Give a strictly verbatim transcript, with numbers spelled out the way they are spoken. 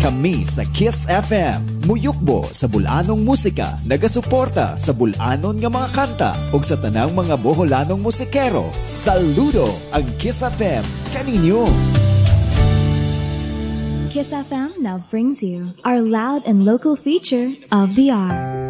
Kami sa Kiss F M, muyukbo sa bulanong musika, nagasuporta sa bulanon nga mga kanta ug sa tanang mga Boholanong musikero. Saludo ang Kiss F M kaninyo. Kiss F M now brings you our loud and local feature of the hour.